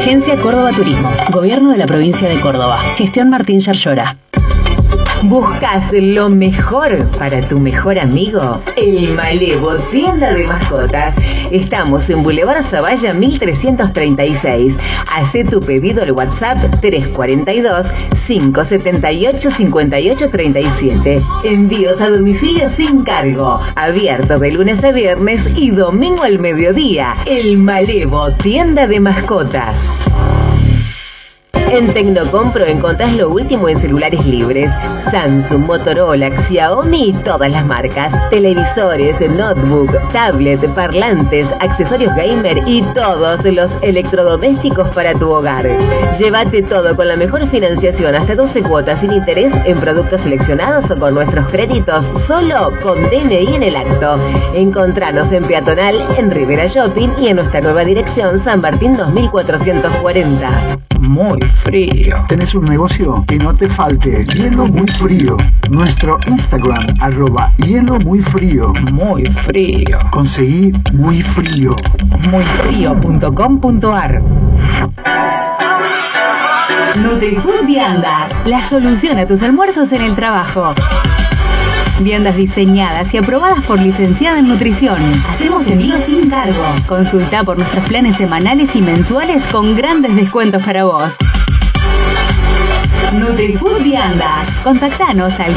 Agencia Córdoba Turismo. Gobierno de la provincia de Córdoba. Gestión Martín Yarlora. ¿Buscas lo mejor para tu mejor amigo? El Malevo, tienda de mascotas. Estamos en Boulevard Zavalla 1336. Hacé tu pedido al WhatsApp 342-578-5837. Envíos a domicilio sin cargo. Abierto de lunes a viernes y domingo al mediodía. El Malevo, tienda de mascotas. En Tecnocompro encontrás lo último en celulares libres. Samsung, Motorola, Xiaomi y todas las marcas. Televisores, notebook, tablet, parlantes, accesorios gamer y todos los electrodomésticos para tu hogar. Llévate todo con la mejor financiación, hasta 12 cuotas sin interés en productos seleccionados o con nuestros créditos, solo con DNI en el acto. Encontranos en Peatonal, en Rivera Shopping y en nuestra nueva dirección San Martín 2440. Muy frío. ¿Tenés un negocio? Que no te falte hielo muy frío. Nuestro Instagram, @hielo muy frío. Muy frío. Conseguí muy frío. Muyfrío.com.ar. NutriFood Viandas, la solución a tus almuerzos en el trabajo. Viandas diseñadas y aprobadas por licenciada en nutrición. Hacemos envíos sin cargo. Consulta por nuestros planes semanales y mensuales con grandes descuentos para vos. NutriFood Viandas. Contactanos al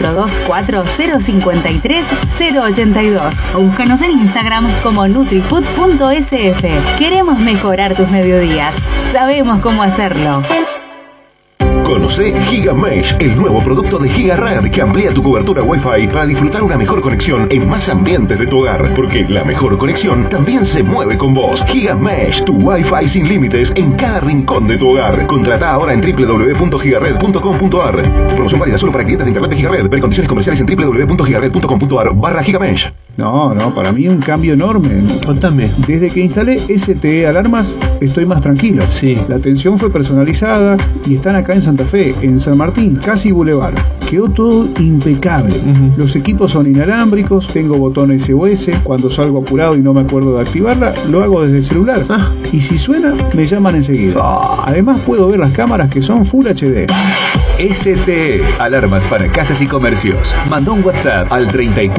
3424-053-082 o búscanos en Instagram como nutrifood.sf. Queremos mejorar tus mediodías. Sabemos cómo hacerlo. Conoce GigaMesh, el nuevo producto de GigaRed que amplía tu cobertura Wi-Fi para disfrutar una mejor conexión en más ambientes de tu hogar, porque la mejor conexión también se mueve con vos. GigaMesh, tu Wi-Fi sin límites en cada rincón de tu hogar. Contrata ahora en www.gigared.com.ar. Promoción válida solo para clientes de internet de GigaRed. Ver condiciones comerciales en www.gigared.com.ar/GigaMesh. No, para mí un cambio enorme. Contame. Desde que instalé STE Alarmas, estoy más tranquilo. Sí. La atención fue personalizada y están acá en Santa Fe, en San Martín, casi Boulevard. Quedó todo impecable. Los equipos son inalámbricos, tengo botón SOS. Cuando salgo apurado y no me acuerdo de activarla, lo hago desde el celular. Y si suena, me llaman enseguida. Además, puedo ver las cámaras que son Full HD. STE, alarmas para casas y comercios. Manda un WhatsApp al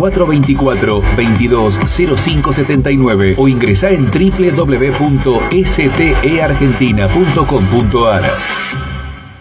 3424-220579 o ingresá en www.steargentina.com.ar.